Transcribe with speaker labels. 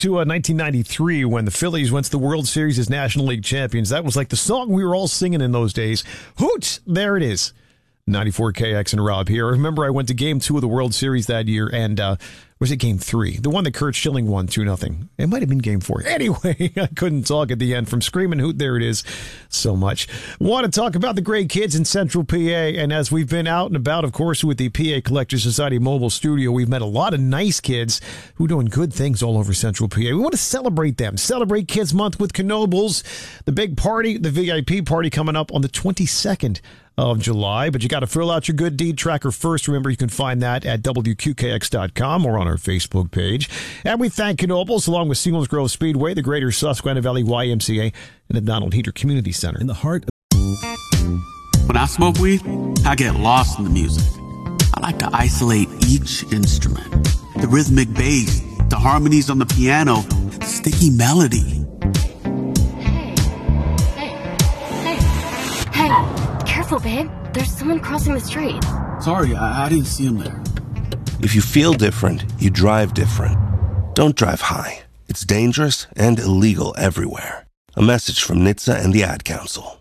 Speaker 1: to 1993 when the Phillies went to the World Series as National League champions. That was like the song we were all singing in those days. Hoots! There it is. 94 KX and Rob here. I remember I went to Game 2 of the World Series that year, and was it Game 3? The one that Kurt Schilling won 2-0. It might have been Game 4. Anyway, I couldn't talk at the end from screaming hoot. There it is. So much. Want to talk about the great kids in Central PA, and as we've been out and about, of course, with the PA Collectors Society mobile studio, we've met a lot of nice kids who are doing good things all over Central PA. We want to celebrate them. Celebrate Kids Month with Knoebels. The big party, the VIP party coming up on the 22nd of July, but you got to fill out your good deed tracker first. Remember, you can find that at WQKX.com or on our Facebook page. And we thank Knoebels along with Singles Grove Speedway, the Greater Susquehanna Valley YMCA, and the Donald Heater Community Center.
Speaker 2: In the heart
Speaker 3: of... When I smoke weed, I get lost in the music. I like to isolate each instrument. The rhythmic bass, the harmonies on the piano, the sticky melody.
Speaker 4: Hey. Careful, babe. There's someone crossing the street.
Speaker 3: Sorry, I didn't see him there.
Speaker 5: If you feel different, you drive different. Don't drive high. It's dangerous and illegal everywhere. A message from NHTSA and the Ad Council.